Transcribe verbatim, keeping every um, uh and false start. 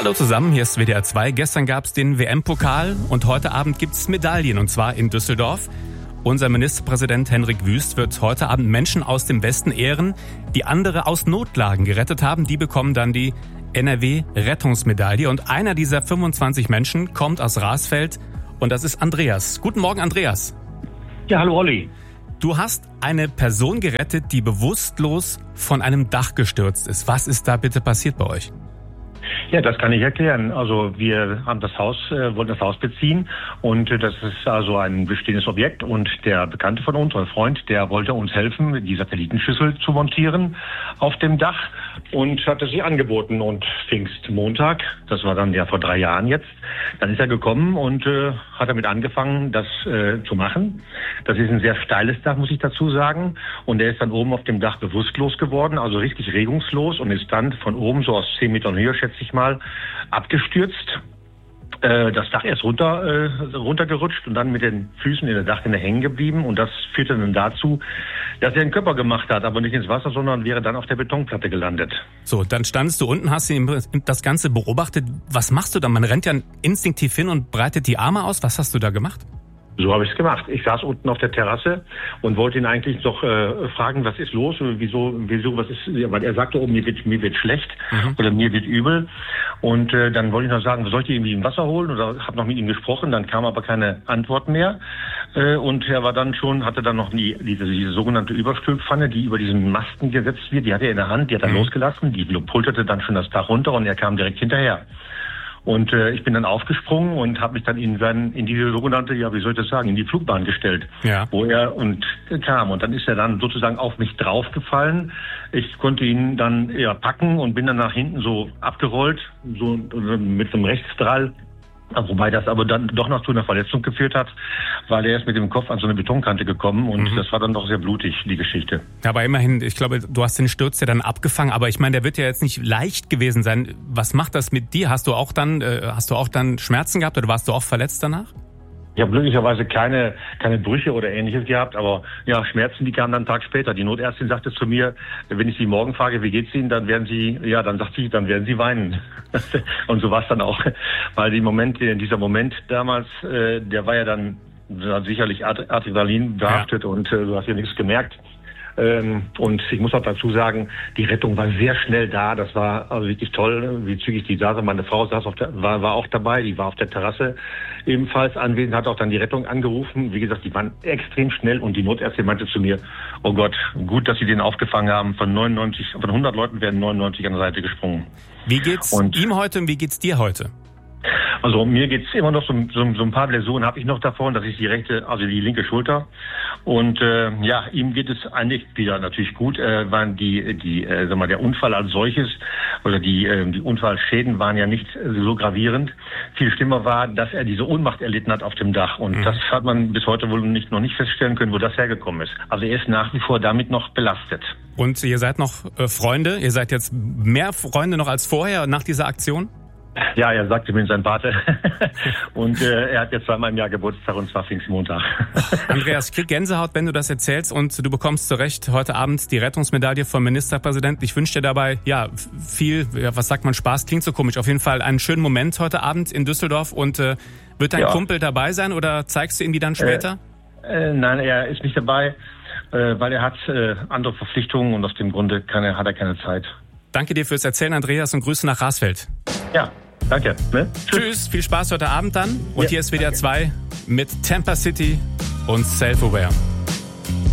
Hallo zusammen, hier ist W D R zwei. Gestern gab es den W M-Pokal und heute Abend gibt es Medaillen, und zwar in Düsseldorf. Unser Ministerpräsident Hendrik Wüst wird heute Abend Menschen aus dem Westen ehren, die andere aus Notlagen gerettet haben. Die bekommen dann die N R W-Rettungsmedaille. Und einer dieser fünfundzwanzig Menschen kommt aus Rasfeld, und das ist Andreas. Guten Morgen, Andreas. Ja, hallo Olli. Du hast eine Person gerettet, die bewusstlos von einem Dach gestürzt ist. Was ist da bitte passiert bei euch? Ja, das kann ich erklären. Also wir haben das Haus, äh, wollten das Haus beziehen, und äh, das ist also ein bestehendes Objekt, und der Bekannte von uns, ein Freund, der wollte uns helfen, die Satellitenschüssel zu montieren auf dem Dach, und hatte sich angeboten. Und Pfingstmontag, das war dann ja vor drei Jahren jetzt, dann ist er gekommen und äh, hat damit angefangen, das äh, zu machen. Das ist ein sehr steiles Dach, muss ich dazu sagen, und er ist dann oben auf dem Dach bewusstlos geworden, also richtig regungslos, und ist dann von oben so aus zehn Metern Höhe, schätze ich mal, abgestürzt. Äh, das Dach ist runter, äh, runtergerutscht und dann mit den Füßen in der Dachrinne hängen geblieben, und das führte dann dazu, dass er einen Körper gemacht hat, aber nicht ins Wasser, sondern wäre dann auf der Betonplatte gelandet. So, dann standest du unten, hast du das Ganze beobachtet. Was machst du dann? Man rennt ja instinktiv hin und breitet die Arme aus. Was hast du da gemacht? So habe ich es gemacht. Ich saß unten auf der Terrasse und wollte ihn eigentlich doch äh, fragen, was ist los, wieso, wieso, was ist, weil er sagte, oh, mir wird, mir wird schlecht, mhm. oder mir wird übel. Und äh, dann wollte ich noch sagen, soll ich irgendwie ihm Wasser holen, oder habe noch mit ihm gesprochen, dann kam aber keine Antwort mehr. Äh, und er war dann schon, hatte dann noch die, diese, diese sogenannte Überstülpfanne, die über diesen Masten gesetzt wird, die hatte er in der Hand, die hat er mhm. losgelassen, die pulterte dann schon das Dach runter, und er kam direkt hinterher. Und äh, ich bin dann aufgesprungen und habe mich dann in seinen, in diese sogenannte, ja, wie soll ich das sagen, in die Flugbahn gestellt, ja. wo er und äh, kam. Und dann ist er dann sozusagen auf mich draufgefallen. Ich konnte ihn dann ja packen und bin dann nach hinten so abgerollt, so mit einem Rechtsdrall. Wobei das aber dann doch noch zu einer Verletzung geführt hat, weil er ist mit dem Kopf an so eine Betonkante gekommen, und mhm. das war dann doch sehr blutig, die Geschichte. Ja, aber immerhin, ich glaube, du hast den Sturz ja dann abgefangen, aber ich meine, der wird ja jetzt nicht leicht gewesen sein. Was macht das mit dir? Hast du auch dann, äh, hast du auch dann Schmerzen gehabt, oder warst du auch verletzt danach? Ich habe glücklicherweise keine keine Brüche oder Ähnliches gehabt, aber ja, Schmerzen, die kamen dann einen Tag später. Die Notärztin sagte zu mir, wenn ich Sie morgen frage, wie geht's Ihnen, dann werden Sie, ja, dann sagt sie, dann werden Sie weinen. Und so war es dann auch, weil die Momente, dieser Moment damals, äh, der war ja dann sicherlich Adrenalin behaftet, ja. und äh, du hast ja nichts gemerkt. Ähm, und ich muss auch dazu sagen, die Rettung war sehr schnell da. Das war also wirklich toll, wie zügig die saß. Meine Frau saß auf der, war, war auch dabei, die war auf der Terrasse ebenfalls anwesend, hat auch dann die Rettung angerufen. Wie gesagt, die waren extrem schnell, und die Notärztin meinte zu mir, oh Gott, gut, dass Sie den aufgefangen haben. Von neunundneunzig, von hundert Leuten werden neunundneunzig an der Seite gesprungen. Wie geht's und ihm heute und wie geht's dir heute? Also mir geht's immer noch so, so, so ein paar Läsionen habe ich noch davon, das ist die rechte, also die linke Schulter. Und äh, ja, ihm geht es eigentlich wieder natürlich gut, äh, waren die, die, äh, sag mal, der Unfall als solches, oder die, äh, die Unfallschäden waren ja nicht so gravierend. Viel schlimmer war, dass er diese Ohnmacht erlitten hat auf dem Dach, und mhm. das hat man bis heute wohl nicht, noch nicht feststellen können, wo das hergekommen ist. Also er ist nach wie vor damit noch belastet. Und ihr seid noch äh, Freunde? Ihr seid jetzt mehr Freunde noch als vorher nach dieser Aktion? Ja, er sagte mir sein Pate. Und äh, er hat jetzt zweimal im Jahr Geburtstag, und zwar Pfingstmontag. Andreas, ich krieg Gänsehaut, wenn du das erzählst, und du bekommst zu Recht heute Abend die Rettungsmedaille vom Ministerpräsidenten. Ich wünsche dir dabei ja viel, ja, was sagt man, Spaß, klingt so komisch. Auf jeden Fall einen schönen Moment heute Abend in Düsseldorf. Und äh, wird dein ja. Kumpel dabei sein, oder zeigst du ihm die dann später? Äh, äh, nein, er ist nicht dabei, äh, weil er hat äh, andere Verpflichtungen, und aus dem Grunde kann er, hat er keine Zeit. Danke dir fürs Erzählen, Andreas, und Grüße nach Rasfeld. Ja. Danke. Ne? Tschüss. Tschüss, viel Spaß heute Abend dann. Und ja, hier ist W D R zwei mit Tampa City und Self-Aware.